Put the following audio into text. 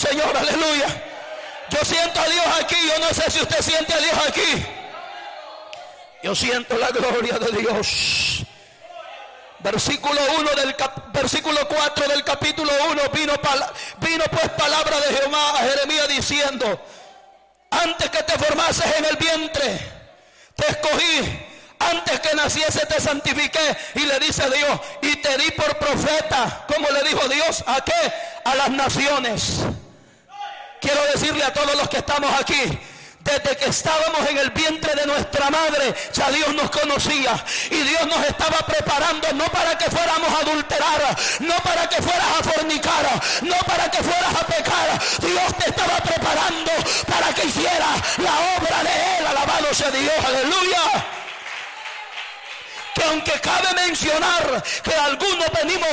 Señor, aleluya. Yo siento a Dios aquí. Yo no sé si usted siente a Dios aquí. Yo siento la gloria de Dios. Versículo 4 del capítulo 1. Vino pues palabra de Jehová a Jeremías diciendo: antes que te formases en el vientre, te escogí. Antes que naciese te santifiqué. Y le dice Dios: y te di por profeta. ¿Cómo le dijo Dios? ¿A qué? A las naciones. Quiero decirle a todos los que estamos aquí: desde que estábamos en el vientre de nuestra madre, ya Dios nos conocía. Y Dios nos estaba preparando, no para que fuéramos a adulterar, no para que fueras a fornicar, no para que fueras a pecar. Dios te estaba preparando para que hicieras la obra de Él. Alabado sea Dios, aleluya. Que aunque cabe mencionar que algunos venimos